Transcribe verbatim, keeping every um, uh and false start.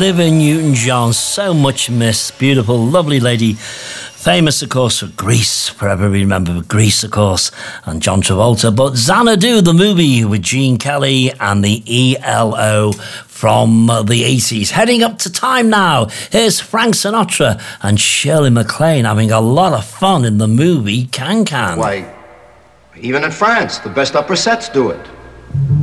Olivia Newton-John, so much missed. Beautiful, lovely lady. Famous, of course, for Grease. Forever remember Grease, of course, and John Travolta. But Xanadu, the movie with Gene Kelly and the E L O from the eighties. Heading up to time now. Here's Frank Sinatra and Shirley MacLaine having a lot of fun in the movie Can Can. Why, even in France, the best opera sets do it.